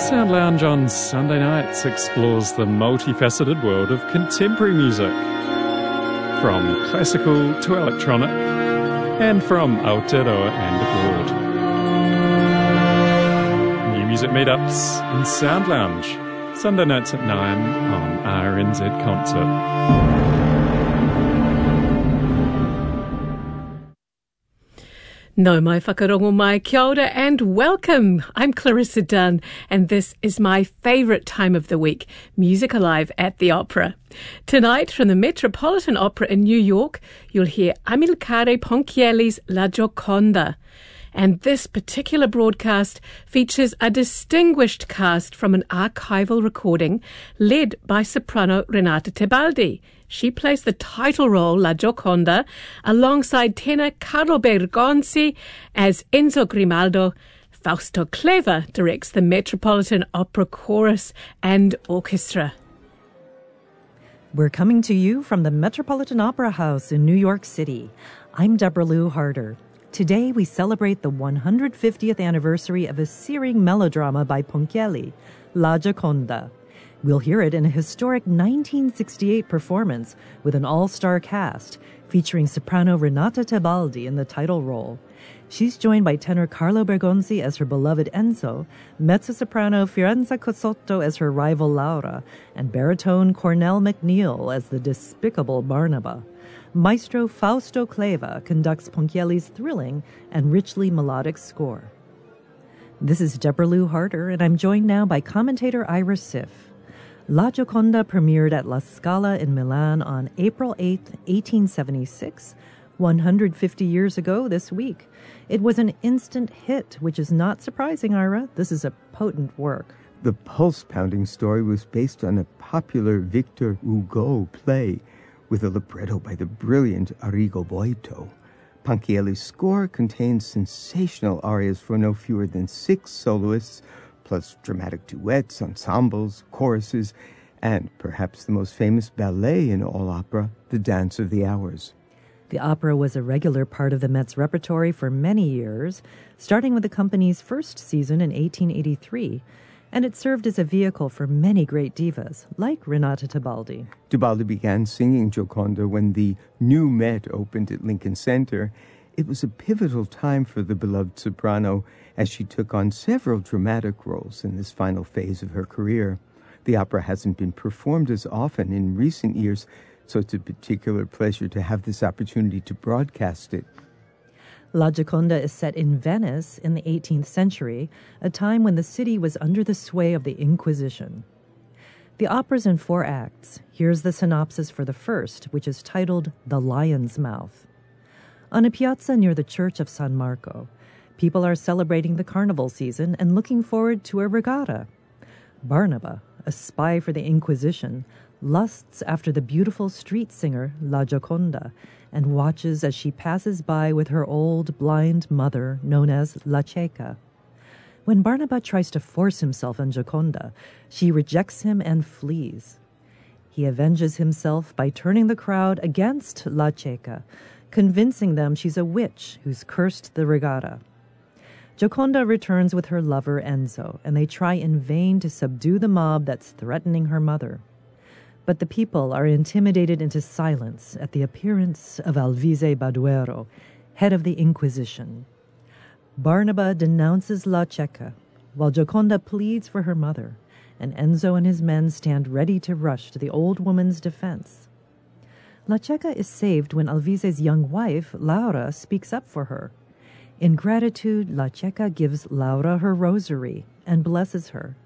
Sound Lounge on Sunday nights explores the multifaceted world of contemporary music, from classical to electronic, and from Aotearoa and abroad. New music meetups in Sound Lounge, Sunday nights at 9 on RNZ Concert. No mai whakarongo mai, kia ora and welcome. I'm Clarissa Dunn and this is my favourite time of the week, Music Alive at the Opera. Tonight from the Metropolitan Opera in New York, you'll hear Amilcare Ponchielli's La Gioconda. And this particular broadcast features a distinguished cast from an archival recording led by soprano Renata Tebaldi. She plays the title role, La Gioconda, alongside tenor Carlo Bergonzi as Enzo Grimaldo. Fausto Clever directs the Metropolitan Opera Chorus and Orchestra. We're coming to you from the Metropolitan Opera House in New York City. I'm Deborah Lou Harder. Today we celebrate the 150th anniversary of a searing melodrama by Ponchielli, La Gioconda. We'll hear it in a historic 1968 performance with an all-star cast featuring soprano Renata Tebaldi in the title role. She's joined by tenor Carlo Bergonzi as her beloved Enzo, mezzo-soprano Fiorenza Cossotto as her rival Laura, and baritone Cornell McNeil as the despicable Barnaba. Maestro Fausto Clever conducts Ponchielli's thrilling and richly melodic score. This is Deborah Lou Harder, and I'm joined now by commentator Ira Siff. La Gioconda premiered at La Scala in Milan on April 8, 1876, 150 years ago this week. It was an instant hit, which is not surprising, Ira. This is a potent work. The pulse-pounding story was based on a popular Victor Hugo play with a libretto by the brilliant Arrigo Boito. Ponchielli's score contains sensational arias for no fewer than 6 soloists, plus dramatic duets, ensembles, choruses, and perhaps the most famous ballet in all opera, The Dance of the Hours. The opera was a regular part of the Met's repertory for many years, starting with the company's first season in 1883, and it served as a vehicle for many great divas, like Renata Tebaldi. Tebaldi began singing Gioconda when the new Met opened at Lincoln Center. It was a pivotal time for the beloved soprano as she took on several dramatic roles in this final phase of her career. The opera hasn't been performed as often in recent years, so it's a particular pleasure to have this opportunity to broadcast it. La Gioconda is set in Venice in the 18th century, a time when the city was under the sway of the Inquisition. The opera's in 4 acts. Here's the synopsis for the first, which is titled The Lion's Mouth. On a piazza near the church of San Marco, people are celebrating the carnival season and looking forward to a regatta. Barnaba, a spy for the Inquisition, lusts after the beautiful street singer La Gioconda and watches as she passes by with her old blind mother known as La Cieca. When Barnaba tries to force himself on Gioconda, she rejects him and flees. He avenges himself by turning the crowd against La Cieca, convincing them she's a witch who's cursed the regatta. Gioconda returns with her lover Enzo, and they try in vain to subdue the mob that's threatening her mother. But the people are intimidated into silence at the appearance of Alvise Baduero, head of the Inquisition. Barnaba denounces La Cieca, while Gioconda pleads for her mother, and Enzo and his men stand ready to rush to the old woman's defense. La Cieca is saved when Alvise's young wife, Laura, speaks up for her. In gratitude, La Cieca gives Laura her rosary and blesses her.